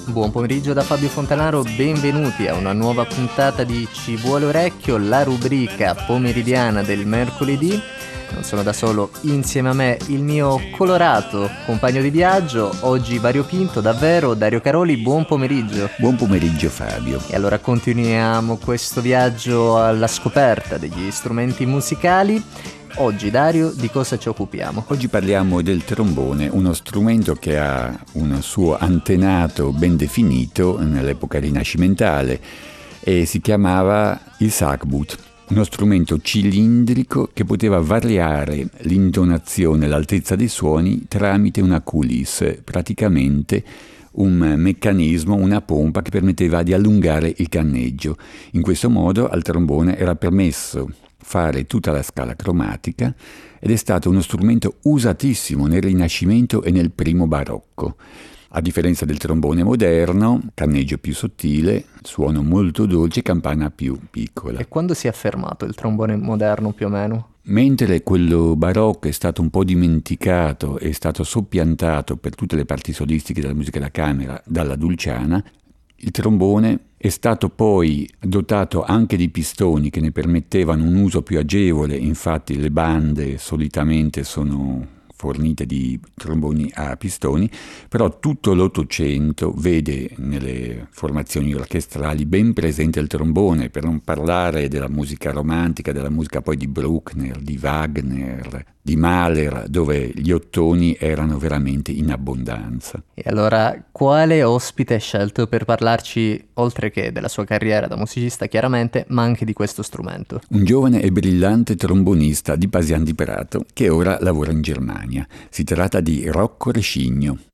Buon pomeriggio da Fabio Fontanaro, benvenuti a una nuova puntata di Ci vuole orecchio, la rubrica pomeridiana del mercoledì. Non sono da solo, insieme a me il mio colorato compagno di viaggio, oggi variopinto davvero, Dario Caroli, buon pomeriggio. Buon pomeriggio Fabio. E allora continuiamo questo viaggio alla scoperta degli strumenti musicali. Oggi, Dario, di cosa ci occupiamo? Oggi parliamo del trombone, uno strumento che ha un suo antenato ben definito nell'epoca rinascimentale e si chiamava il sackbut, uno strumento cilindrico che poteva variare l'intonazione e l'altezza dei suoni tramite una coulisse, praticamente un meccanismo, una pompa che permetteva di allungare il canneggio. In questo modo al trombone era permesso fare tutta la scala cromatica ed è stato uno strumento usatissimo nel Rinascimento e nel primo barocco. A differenza del trombone moderno, canneggio più sottile, suono molto dolce, campana più piccola. E quando si è affermato il trombone moderno più o meno? Mentre quello barocco è stato un po' dimenticato, è stato soppiantato per tutte le parti solistiche della musica da camera dalla dulciana, il trombone è stato poi dotato anche di pistoni che ne permettevano un uso più agevole, infatti le bande solitamente sono fornite di tromboni a pistoni, però tutto l'Ottocento vede nelle formazioni orchestrali ben presente il trombone, per non parlare della musica romantica, della musica poi di Bruckner, di Wagner, di Mahler, dove gli ottoni erano veramente in abbondanza. E allora, quale ospite hai scelto per parlarci, oltre che della sua carriera da musicista chiaramente, ma anche di questo strumento? Un giovane e brillante trombonista di Pasian di Prato che ora lavora in Germania. Si tratta di Rocco Rescigno.